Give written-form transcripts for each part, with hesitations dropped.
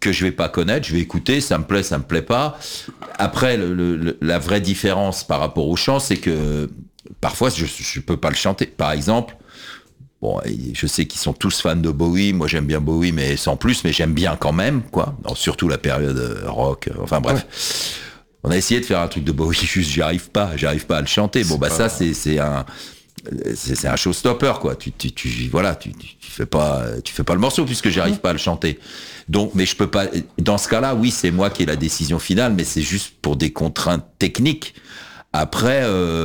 que je vais pas connaître, je vais écouter, ça me plaît pas. Après, la vraie différence par rapport au chant, c'est que parfois je peux pas le chanter. Par exemple, bon, je sais qu'ils sont tous fans de Bowie, moi j'aime bien Bowie, mais sans plus, mais j'aime bien quand même, quoi. Non, surtout la période rock, enfin bref. Ouais. On a essayé de faire un truc de Bowie, juste j'arrive pas à le chanter. Bon, bah ça c'est un showstopper, quoi. Tu fais pas le morceau puisque j'arrive pas à le chanter. Donc, mais je peux pas. Dans ce cas-là, oui, c'est moi qui ai la décision finale, mais c'est juste pour des contraintes techniques. Après,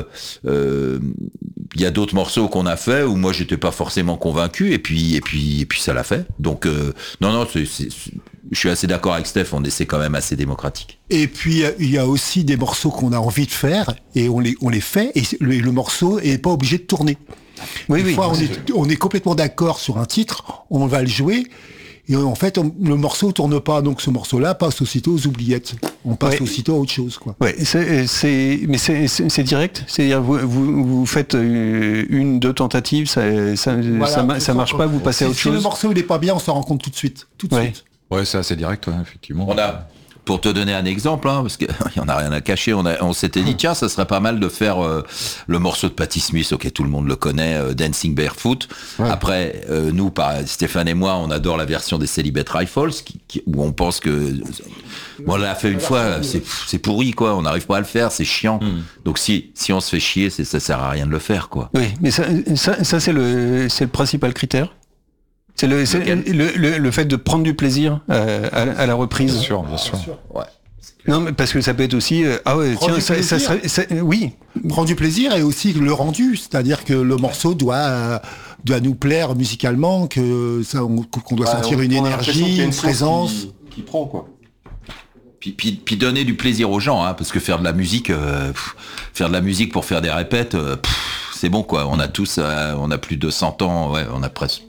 y a d'autres morceaux qu'on a fait où moi j'étais pas forcément convaincu et puis ça l'a fait. Donc non, je suis assez d'accord avec Steph. C'est quand même assez démocratique. Et puis il y a aussi des morceaux qu'on a envie de faire et on les fait et le morceau est pas obligé de tourner. Des fois, on est complètement d'accord sur un titre, on va le jouer. Et en fait, le morceau tourne pas, donc ce morceau-là passe aussitôt aux oubliettes. On passe aussitôt à autre chose, quoi. Ouais, c'est direct. C'est-à-dire, vous faites deux tentatives, ça marche pas, vous passez à autre chose. Si le morceau il est pas bien, on s'en rend compte tout de suite. Ouais, c'est assez direct, effectivement. Pour te donner un exemple, parce qu'il y en a rien à cacher, on s'était dit tiens, ça serait pas mal de faire le morceau de Patti Smith, ok, tout le monde le connaît, Dancing Barefoot. Ouais. Après, nous, Stéphane et moi, on adore la version des Celibate Rifles, où on pense que on l'a fait une fois, c'est pourri, quoi. On n'arrive pas à le faire, c'est chiant. Donc si on se fait chier, ça sert à rien de le faire, quoi. Oui, mais ça c'est le principal critère. C'est le fait de prendre du plaisir à la reprise. Bien sûr. Ouais. Non, mais parce que ça peut être aussi ça serait oui. Prendre du plaisir et aussi le rendu, c'est-à-dire que le morceau doit nous plaire musicalement, qu'on doit sentir une énergie, une présence qui prend, quoi. Puis donner du plaisir aux gens, parce que faire de la musique pour faire des répètes, c'est bon, quoi. On a tous, on a plus de 100 ans, ouais, on a presque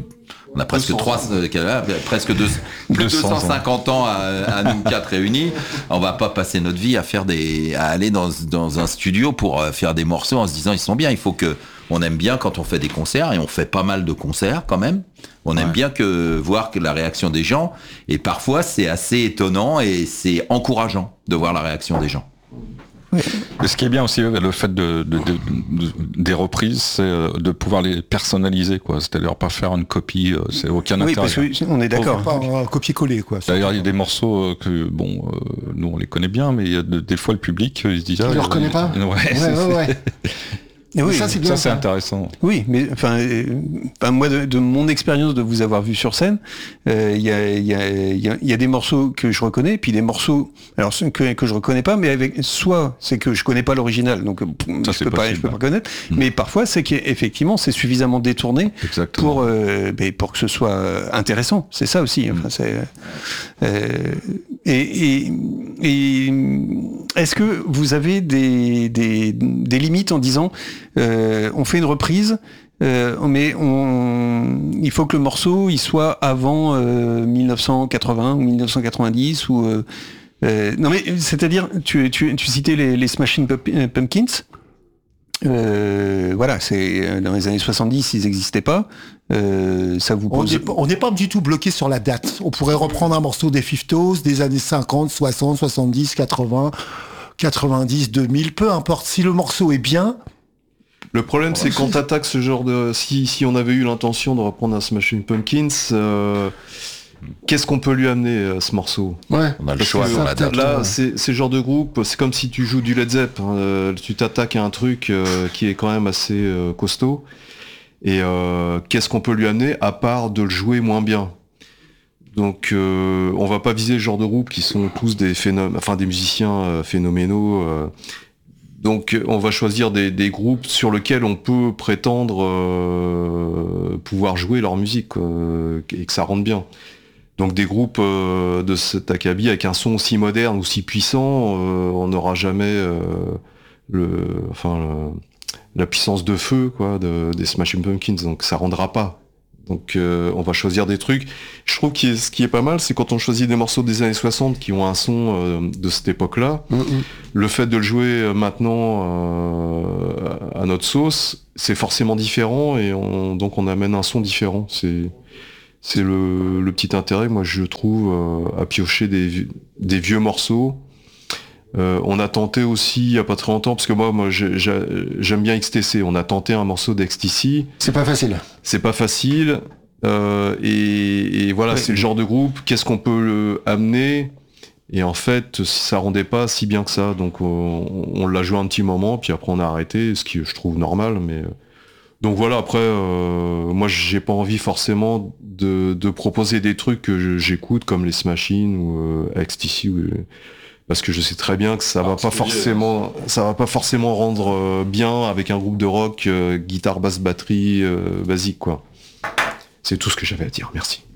250 ans à nous quatre réunis. On va pas passer notre vie à aller dans un studio pour faire des morceaux en se disant ils sont bien. Il faut que on aime bien quand on fait des concerts, et on fait pas mal de concerts quand même. On aime bien voir la réaction des gens, et parfois c'est assez étonnant et c'est encourageant de voir la réaction des gens. Oui. Ce qui est bien aussi, le fait des reprises, c'est de pouvoir les personnaliser, quoi. C'est-à-dire pas faire une copie, c'est aucun intérêt. Oui, parce qu'on est d'accord. Pas un copier-coller, quoi. D'ailleurs, il y a des morceaux que, nous on les connaît bien, mais il y a des fois le public, il se dit... Il le reconnaît pas. Ouais. Et oui, ça c'est intéressant. Oui, mais moi de mon expérience de vous avoir vu sur scène, il y a des morceaux que je reconnais, et puis des morceaux que je reconnais pas, mais soit c'est que je connais pas l'original, donc je peux pas connaître, mais parfois c'est qu'effectivement c'est suffisamment détourné pour que ce soit intéressant. C'est ça aussi. Enfin, et est-ce que vous avez des limites en disant on fait une reprise, mais il faut que le morceau il soit avant 1980 ou 1990 ou non mais c'est-à-dire tu citais les Smashing Pumpkins. Voilà, c'est dans les années 70, ils n'existaient pas. Ça vous pose... On n'est pas du tout bloqué sur la date. On pourrait reprendre un morceau des Fiftos des années 50, 60, 70, 80, 90, 2000, peu importe. Si le morceau est bien. Le problème, c'est quand t'attaques ce genre de... Si on avait eu l'intention de reprendre un Smashing Pumpkins, qu'est-ce qu'on peut lui amener ce morceau ? Ouais, on a le choix. Là, c'est ce genre de groupe, c'est comme si tu joues du Led Zepp. Tu t'attaques à un truc qui est quand même assez costaud. Et qu'est-ce qu'on peut lui amener à part de le jouer moins bien ? Donc on va pas viser le genre de groupe qui sont tous des musiciens phénoménaux. Donc on va choisir des groupes sur lesquels on peut prétendre pouvoir jouer leur musique et que ça rentre bien. Donc des groupes de cet acabit avec un son aussi moderne, aussi puissant, on n'aura jamais la puissance de feu des Smashing Pumpkins, donc ça rendra pas. Donc on va choisir des trucs. Je trouve que ce qui est pas mal, c'est quand on choisit des morceaux des années 60 qui ont un son de cette époque-là, le fait de le jouer maintenant à notre sauce, c'est forcément différent et donc on amène un son différent. C'est le petit intérêt, moi je trouve, à piocher des vieux morceaux. On a tenté aussi il y a pas très longtemps, parce que moi j'aime bien XTC. On a tenté un morceau d'XTC. C'est pas facile. C'est pas facile. Et voilà, c'est le genre de groupe. Qu'est-ce qu'on peut amener? Et en fait, ça rendait pas si bien que ça. Donc on l'a joué un petit moment, puis après on a arrêté, ce qui je trouve normal. Mais donc voilà. Après, moi j'ai pas envie forcément de proposer des trucs que j'écoute comme les Smashing ou XTC. Parce que je sais très bien que ça va pas forcément rendre bien avec un groupe de rock, guitare, basse, batterie, basique quoi. C'est tout ce que j'avais à dire, merci.